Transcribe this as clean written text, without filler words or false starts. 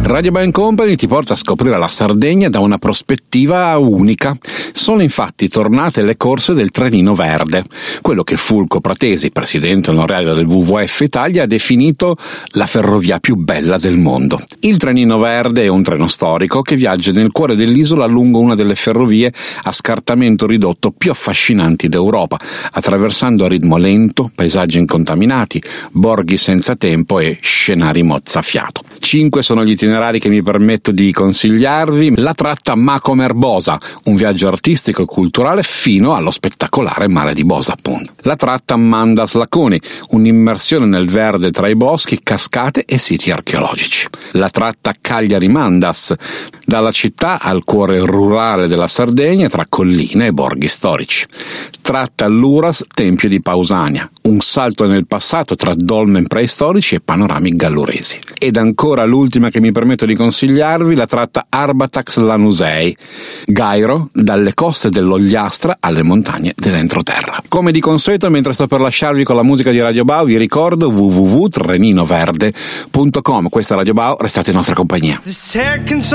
Radio Band Company ti porta a scoprire la Sardegna da una prospettiva unica. Sono infatti tornate le corse del Trenino Verde, quello che Fulco Pratesi, presidente onorario del WWF Italia, ha definito la ferrovia più bella del mondo. Il Trenino Verde è un treno storico che viaggia nel cuore dell'isola lungo una delle ferrovie a scartamento ridotto più affascinanti d'Europa, attraversando a ritmo lento paesaggi incontaminati, borghi senza tempo e scenari mozzafiato. 5 sono gli itinerari che mi permetto di consigliarvi: la tratta Macomer Bosa, un viaggio artistico e culturale fino allo spettacolare mare di Bosa, appunto. La tratta Mandas Laconi, un'immersione nel verde tra i boschi, cascate e siti archeologici. La tratta Cagliari Mandas, dalla città al cuore rurale della Sardegna tra colline e borghi storici. Tratta Luras Tempio di Pausania, un salto nel passato tra dolmen preistorici e panorami galluresi. Ed ancora l'ultima che mi permetto di consigliarvi, la tratta Arbatax Lanusei, Gairo, dalle coste dell'Ogliastra alle montagne dell'entroterra. Come di consueto, mentre sto per lasciarvi con la musica di Radio Bao, vi ricordo www.treninoverde.com. Questa è Radio Bao, restate in nostra compagnia.